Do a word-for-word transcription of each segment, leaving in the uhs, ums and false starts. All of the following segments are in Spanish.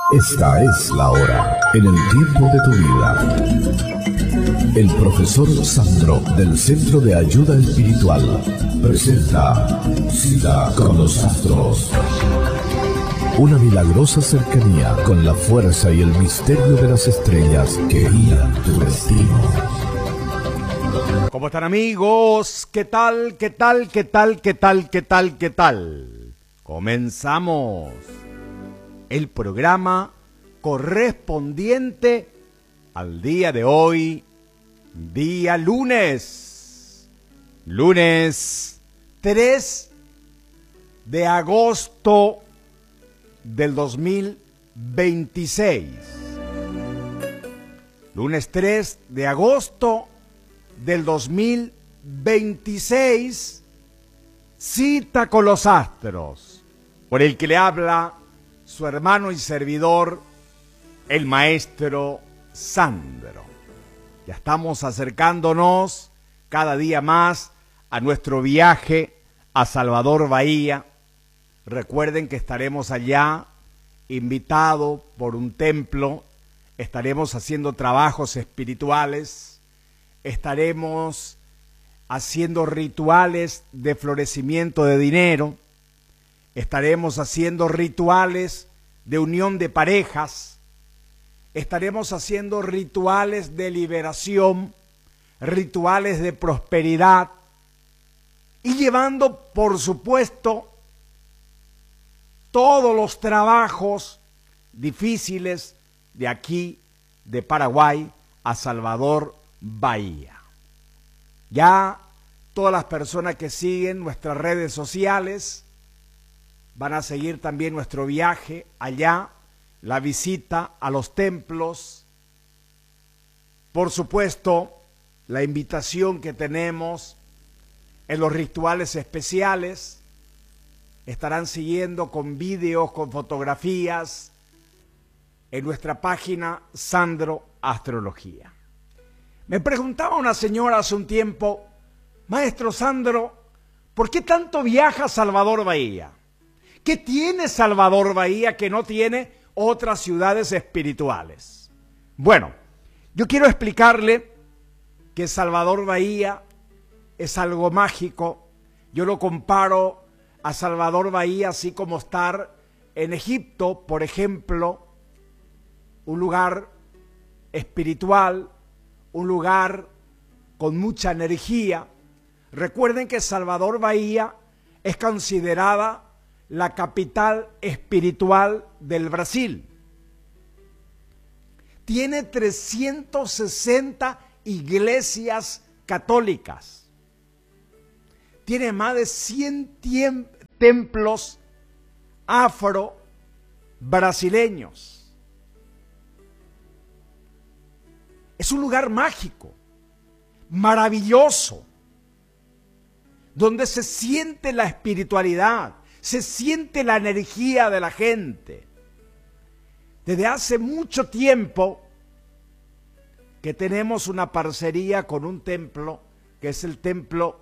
Esta es la hora, en el tiempo de tu vida. El profesor Sandro, del Centro de Ayuda Espiritual, presenta Cita con los Astros. Una milagrosa cercanía con la fuerza y el misterio de las estrellas que guían tu destino. ¿Cómo están, amigos? ¿Qué tal? ¿Qué tal? ¿Qué tal? ¿Qué tal? ¿Qué tal? ¿Qué tal? Comenzamos el programa correspondiente al día de hoy, día lunes, lunes tres de agosto del dos mil veintiséis. Lunes tres de agosto del dos mil veintiséis, cita con los astros, por el que le habla su hermano y servidor, el maestro Sandro. Ya estamos acercándonos cada día más a nuestro viaje a Salvador Bahía. Recuerden que estaremos allá, invitados por un templo, estaremos haciendo trabajos espirituales, estaremos haciendo rituales de florecimiento de dinero, estaremos haciendo rituales de unión de parejas, estaremos haciendo rituales de liberación, rituales de prosperidad y llevando, por supuesto, todos los trabajos difíciles de aquí, de Paraguay, a Salvador Bahía. Ya todas las personas que siguen nuestras redes sociales van a seguir también nuestro viaje allá, la visita a los templos, por supuesto, la invitación que tenemos en los rituales especiales. Estarán siguiendo con vídeos, con fotografías en nuestra página Sandro Astrología. Me preguntaba una señora hace un tiempo, maestro Sandro, ¿por qué tanto viaja a Salvador Bahía? ¿Qué tiene Salvador Bahía que no tiene otras ciudades espirituales? Bueno, yo quiero explicarle que Salvador Bahía es algo mágico. Yo lo comparo a Salvador Bahía así como estar en Egipto, por ejemplo, un lugar espiritual, un lugar con mucha energía. Recuerden que Salvador Bahía es considerada la capital espiritual del Brasil. Tiene trescientas sesenta iglesias católicas. Tiene más de cien templos afro-brasileños. Es un lugar mágico, maravilloso, donde se siente la espiritualidad, se siente la energía de la gente. Desde hace mucho tiempo que tenemos una parcería con un templo, que es el templo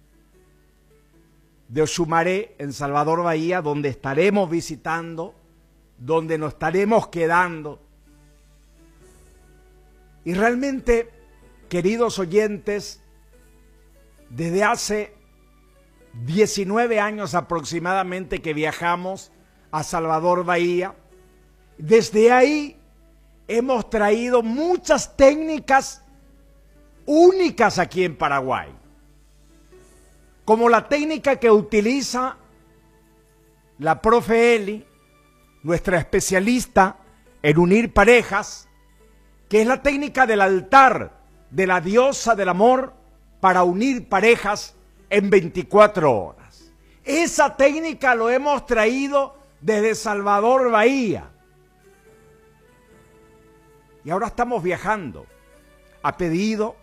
de Oxumaré en Salvador Bahía, donde estaremos visitando, donde nos estaremos quedando. Y realmente, queridos oyentes, desde hace diecinueve años aproximadamente que viajamos a Salvador Bahía, desde ahí hemos traído muchas técnicas únicas aquí en Paraguay, como la técnica que utiliza la profe Eli, nuestra especialista en unir parejas, que es la técnica del altar de la diosa del amor para unir parejas en veinticuatro horas. Esa técnica lo hemos traído desde Salvador Bahía. Y ahora estamos viajando a pedido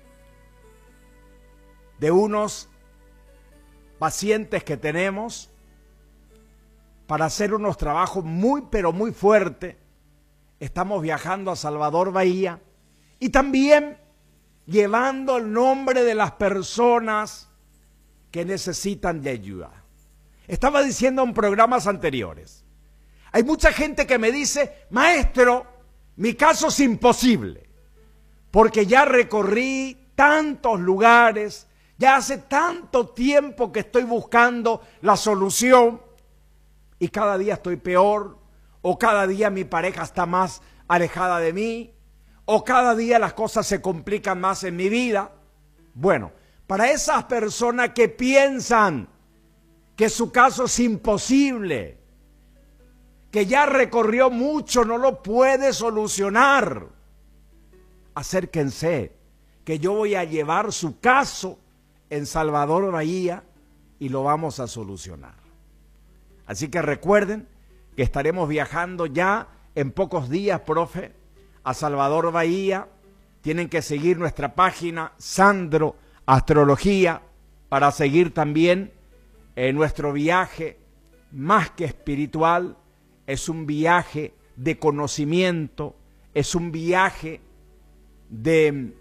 de unos pacientes que tenemos para hacer unos trabajos muy pero muy fuertes. Estamos viajando a Salvador Bahía y también llevando el nombre de las personas que necesitan de ayuda. Estaba diciendo en programas anteriores, Hay mucha gente que me dice, maestro, mi caso es imposible, porque ya recorrí tantos lugares, ya hace tanto tiempo que estoy buscando la solución y cada día estoy peor, o cada día mi pareja está más alejada de mí, o cada día las cosas se complican más en mi vida. Bueno, para esas personas que piensan que su caso es imposible, que ya recorrió mucho, no lo puede solucionar, acérquense, que yo voy a llevar su caso en Salvador Bahía y lo vamos a solucionar. Así que recuerden que estaremos viajando ya en pocos días, profe, a Salvador Bahía. Tienen que seguir nuestra página Sandro Astrología para seguir también eh, nuestro viaje más que espiritual. Es un viaje de conocimiento, es un viaje de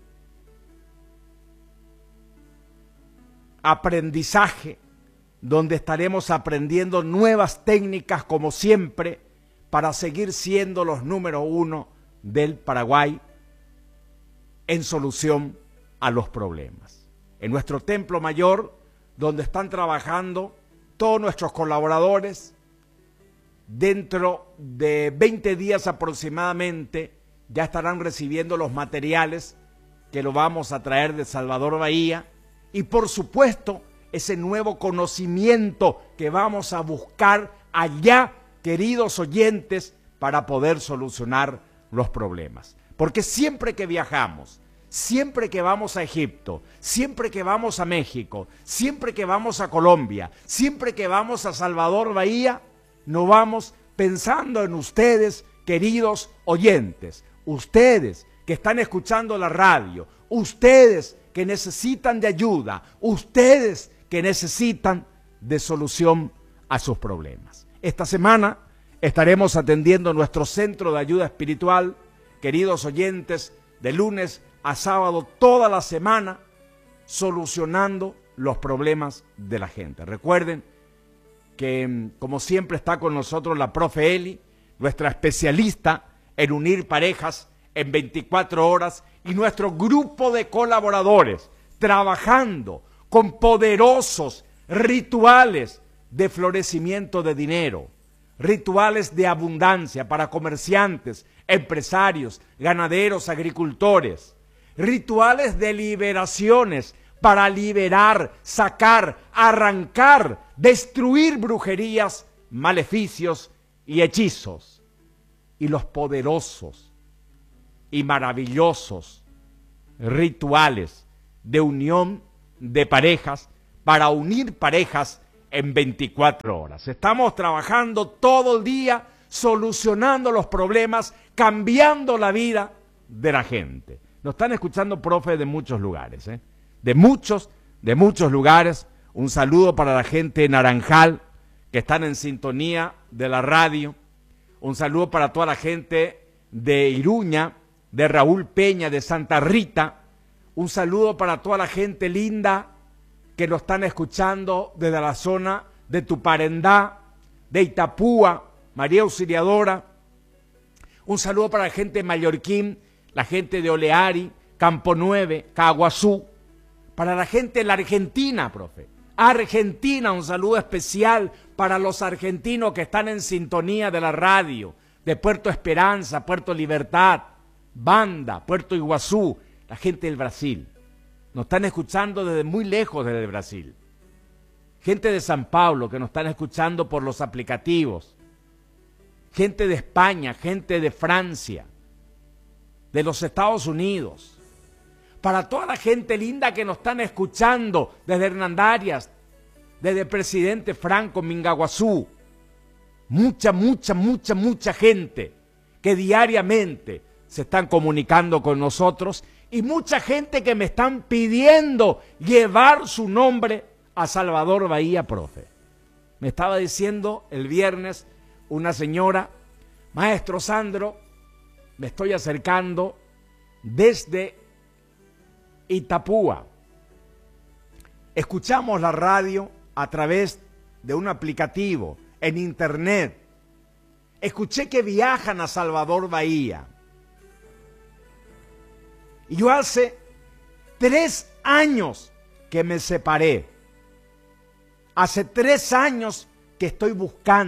aprendizaje, donde estaremos aprendiendo nuevas técnicas como siempre para seguir siendo los número uno del Paraguay en solución a los problemas. En nuestro templo mayor, donde están trabajando todos nuestros colaboradores, dentro de veinte días aproximadamente ya estarán recibiendo los materiales que lo vamos a traer de Salvador Bahía y por supuesto ese nuevo conocimiento que vamos a buscar allá, queridos oyentes, para poder solucionar los problemas. Porque siempre que viajamos, siempre que vamos a Egipto, siempre que vamos a México, siempre que vamos a Colombia, siempre que vamos a Salvador Bahía, no vamos pensando en ustedes, queridos oyentes, ustedes que están escuchando la radio, ustedes que necesitan de ayuda, ustedes que necesitan de solución a sus problemas. Esta semana estaremos atendiendo nuestro centro de ayuda espiritual, queridos oyentes, de lunes a sábado, toda la semana, solucionando los problemas de la gente. Recuerden que, como siempre, está con nosotros la profe Eli, nuestra especialista en unir parejas en veinticuatro horas, y nuestro grupo de colaboradores trabajando con poderosos rituales de florecimiento de dinero, rituales de abundancia para comerciantes, empresarios, ganaderos, agricultores, rituales de liberaciones para liberar, sacar, arrancar, destruir brujerías, maleficios y hechizos, y los poderosos y maravillosos rituales de unión de parejas para unir parejas en veinticuatro horas. Estamos trabajando todo el día solucionando los problemas, cambiando la vida de la gente. Nos están escuchando, profe, de muchos lugares, ¿eh? de muchos, de muchos lugares. Un saludo para la gente de Naranjal que están en sintonía de la radio. Un saludo para toda la gente de Iruña, de Raúl Peña, de Santa Rita. Un saludo para toda la gente linda que nos están escuchando desde la zona de Tuparendá, de Itapúa, María Auxiliadora. Un saludo para la gente de Mallorquín, la gente de Oleari, Campo Nueve, Caguazú. Para la gente de la Argentina, profe. Argentina, un saludo especial para los argentinos que están en sintonía de la radio, de Puerto Esperanza, Puerto Libertad, Banda, Puerto Iguazú, la gente del Brasil. Nos están escuchando desde muy lejos desde Brasil. Gente de San Pablo que nos están escuchando por los aplicativos. Gente de España, gente de Francia, de los Estados Unidos. Para toda la gente linda que nos están escuchando desde Hernandarias, desde Presidente Franco, Mingaguazú. Mucha, mucha, mucha, mucha gente que diariamente se están comunicando con nosotros y mucha gente que me están pidiendo llevar su nombre a Salvador Bahía, profe. Me estaba diciendo el viernes una señora, maestro Sandro, me estoy acercando desde Itapúa. Escuchamos la radio a través de un aplicativo en internet. escuché que viajan a Salvador Bahía. Y yo hace tres años que me separé. Hace tres años que estoy buscando